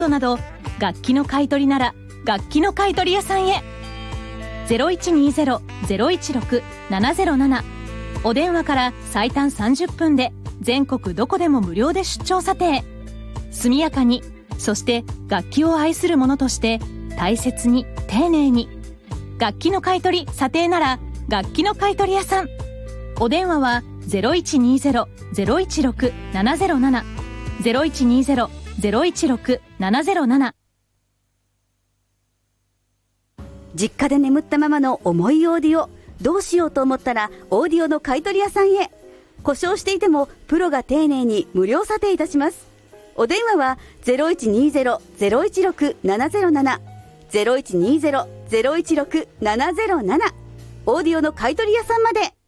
など楽器の買い取りなら楽器の買い取り屋さんへ。 0120-016-707 お電話から最短30分で全国どこでも無料で出張査定。速やかに、そして楽器を愛する者として大切に丁寧に。楽器の買い取り査定なら楽器の買い取り屋さん。お電話は 0120-016-707 0120-016-707。 実家で眠ったままの重いオーディオ、どうしようと思ったらオーディオの買い取り屋さんへ。故障していてもプロが丁寧に無料査定いたします。お電話は 0120-016-707 0120-016-707 オーディオの買い取り屋さんまで。